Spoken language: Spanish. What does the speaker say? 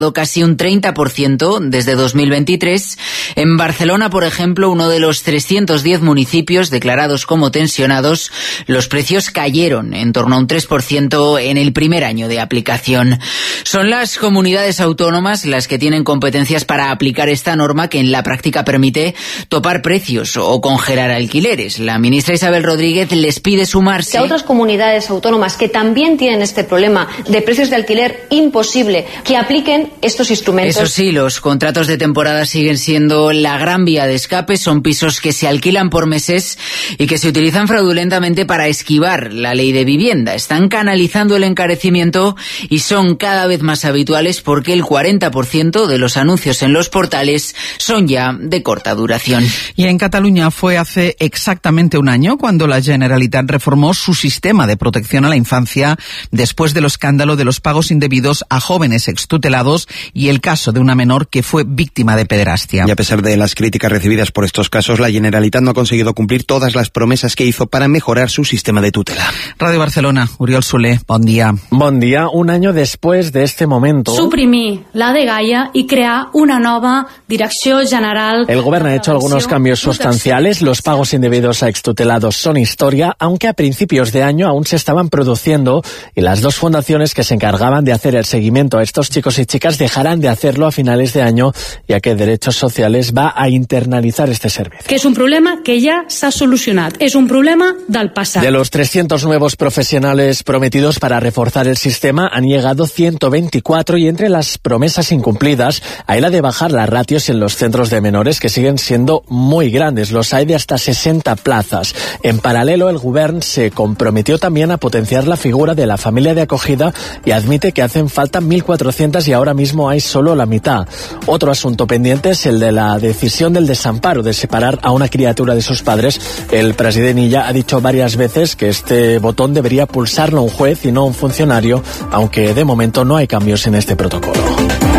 casi un 30% desde 2023. En Barcelona, por ejemplo, uno de los 310 municipios declarados como tensionados, los precios cayeron en torno a un 3% en el primer año de aplicación. Son las comunidades autónomas las que tienen competencias para aplicar esta norma que en la práctica permite topar precios o congelar alquileres. La ministra Isabel Rodríguez les pide sumarse. A otras comunidades autónomas que también tienen este problema de precios de alquiler imposible, que apliquen estos instrumentos. Eso sí, los contratos de temporada siguen siendo la gran vía de escape. Son pisos que se alquilan por meses y que se utilizan fraudulentamente para esquivar la ley de vivienda. Están canalizando el encarecimiento y son cada vez más habituales porque el 40% de los anuncios en los portales son ya de corta duración. Y en Cataluña fue hace exactamente un año cuando la Generalitat reformó su sistema de protección a la infancia después del escándalo de los pagos indebidos a jóvenes extutelados y el caso de una menor que fue víctima de pederastia. Y a pesar de las críticas recibidas por estos casos, la Generalitat no ha conseguido cumplir todas las promesas que hizo para mejorar su sistema de tutela. Radio Barcelona, Oriol Soler, bon dia. Bon dia. Un año después de este momento, suprimir la dgaia y crear una nueva Dirección General. El gobierno ha hecho algunos cambios sustanciales. Los pagos indebidos a extutelados son historia, aunque a principios de año aún se estaban produciendo y las dos fundaciones que se encargaban de hacer el seguimiento a estos chicos y chicas dejarán de hacerlo a finales de año, ya que Derechos Sociales va a internalizar este servicio. Que es un problema que ya s'ha solucionat. Es un problema del pasado. De los 300 nuevos profesionales prometidos para reforzar el sistema han llegado 124 y entre las promesas incumplidas hay la de bajar las ratios en los centros de menores que siguen siendo muy grandes. Los hay de hasta 60 plazas. En paralelo, el Govern se comprometió también a potenciar la figura de la familia de acogida y admite que hacen falta 1.400 y ahora mismo hay solo la mitad. Otro asunto pendiente es el de la decisión del desamparo de separar a una criatura de sus padres. El presidente Illa ha dicho varias veces que este botón debería pulsarlo un juez y no un funcionario, aunque de momento no hay cambios en este protocolo.